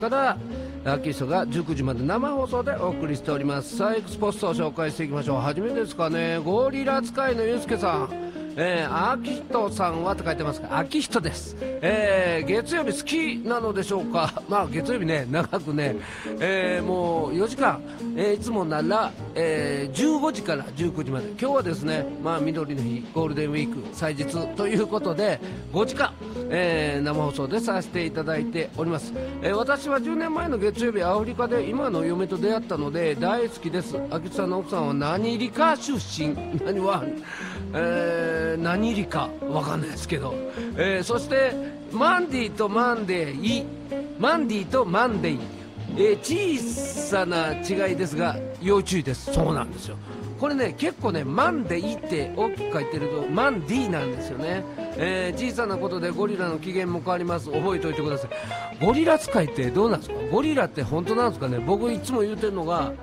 から秋人が19時まで生放送でお送りしております。さあエクスポストを紹介していきましょう。初めてですかね、ゴリラ使いのゆうすけさん、秋人さんはって書いてますが、秋人です。月曜日好きなのでしょうか。まあ月曜日ね、長くね、もう4時間、いつもなら、15時から19時まで、今日はですね、まあ緑の日、ゴールデンウィーク祭日ということで5時間、生放送でさせていただいております。私は10年前の月曜日アフリカで今の嫁と出会ったので大好きです。秋津さんの奥さんは何理科出身、何理か分かんないですけど、そしてマンディとマンデイ、マンディとマンデイ、小さな違いですが要注意です。そうなんですよ、これね結構ね、マンデイって大きく書いてるとマンディなんですよね。小さなことでゴリラの機嫌も変わります。覚えておいてください。ゴリラ使いってどうなんですか。ゴリラって本当なんですかね。僕いつも言うてるのが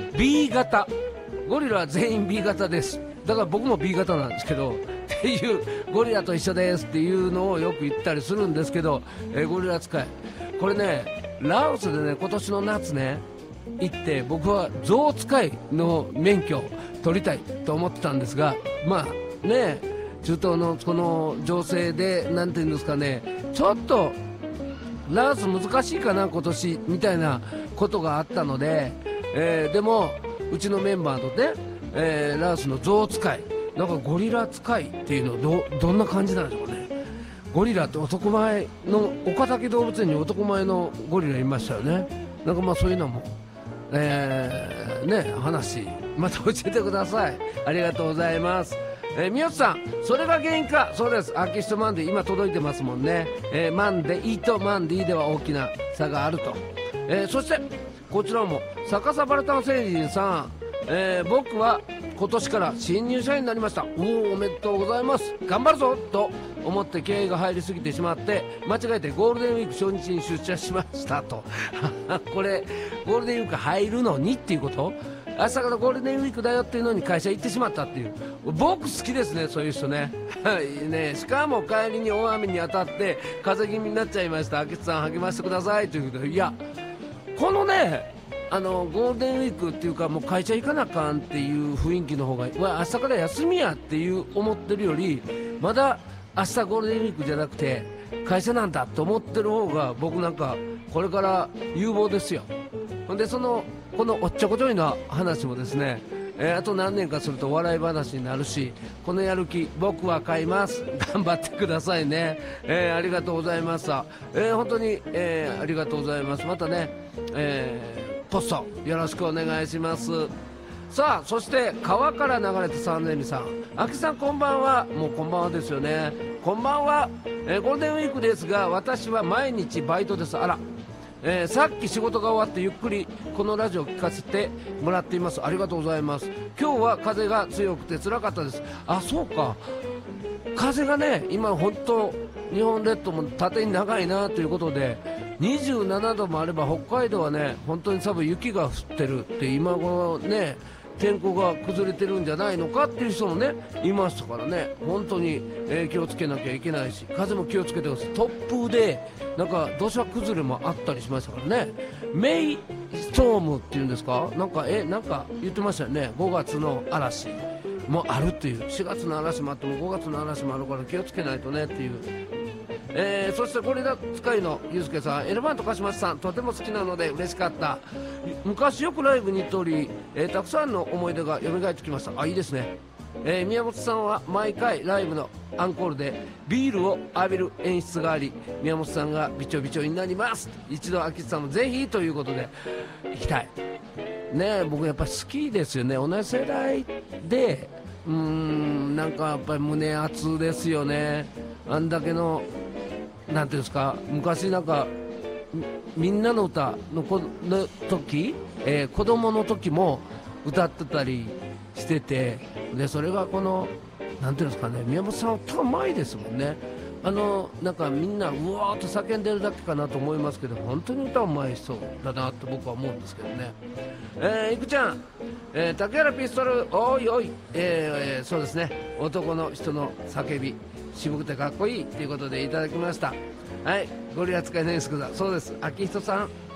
B 型、ゴリラは全員 B 型です。だから僕も B 型なんですけどっていう、ゴリラと一緒ですっていうのをよく言ったりするんですけど、ゴリラ使い、これねラオスでね今年の夏ね行って、僕は象使いの免許を取りたいと思ってたんですが、まあね中東のこの情勢でなんていうんですかね、ちょっとラオス難しいかな今年みたいなことがあったので、でもうちのメンバーとね、ラオスの象使い、なんかゴリラ使いっていうのどんな感じなんでしょうかね。ゴリラって男前の岡崎動物園に男前のゴリラいましたよね。なんかまあそういうのも、ね話また教えてください。ありがとうございます。みよつさん、それが原因か。そうです、秋人マンデー今届いてますもんね。マンデーとマンディでは大きな差があると。そしてこちらも逆さバルタン星人さん、僕は今年から新入社員になりました。おめでとうございます。頑張るぞと思って気合が入りすぎてしまって間違えてゴールデンウィーク初日に出社しましたとこれゴールデンウィーク入るのにっていうこと、明日からゴールデンウィークだよっていうのに会社行ってしまったっていう。僕好きですね、そういう人ねね、しかも帰りに大雨に当たって風邪気味になっちゃいました。秋津さん励ましてくださいということで、いやこのねゴールデンウィークっていうかもう会社行かなあかんっていう雰囲気の方が、明日から休みやっていう思ってるより、まだ明日ゴールデンウィークじゃなくて会社なんだと思ってる方が僕なんかこれから有望ですよ。ほんでこのおっちょこちょいな話もですね、あと何年かすると笑い話になるし、このやる気僕は買います。頑張ってくださいね。ありがとうございました。本当に、ありがとうございます。またね、ポストよろしくお願いします。さあそして川から流れた三年美さん、秋さんこんばんは。もうこんばんはですよね。こんばんは。ゴールデンウィークですが私は毎日バイトです。あら、さっき仕事が終わってゆっくりこのラジオを聞かせてもらっています。ありがとうございます。今日は風が強くて辛かったです。あ、そうか、風がね今本当日本列島も縦に長いなということで、27度もあれば北海道はね本当に多分雪が降ってるって今頃ね天候が崩れてるんじゃないのかっていう人もねいましたからね、本当に、気をつけなきゃいけないし、風も気をつけてください。突風でなんか土砂崩れもあったりしましたからね。メイストームっていうんですか、なんか言ってましたよね。5月の嵐もあるっていう、4月の嵐もあっても5月の嵐もあるから気をつけないとねっていう。そしてゴリラ使いのゆうすけさん、エレファントカシマシさんとても好きなので嬉しかった。昔よくライブに行っており、たくさんの思い出が蘇ってきました。あ、いいですね。宮本さんは毎回ライブのアンコールでビールを浴びる演出があり、宮本さんがびちょびちょになります。一度秋津さんもぜひということで行きたいね。僕やっぱり好きですよね、同じ世代で。なんかやっぱり胸熱ですよね。あんだけのなんていうんですか、昔なんかみんなの歌の時、子供の時も歌ってたりしてて、でそれがこのなんていうんですかね、宮本さん歌うまいですもんね。なんかみんなうわーっと叫んでるだけかなと思いますけど、本当に歌うまい人だなと僕は思うんですけどね。いくちゃん、竹原ピストルおいおい、そうですね、男の人の叫び渋くてかっこいいということでいただきました。はい、ゴリラ使いのエースクだそうです。秋人さん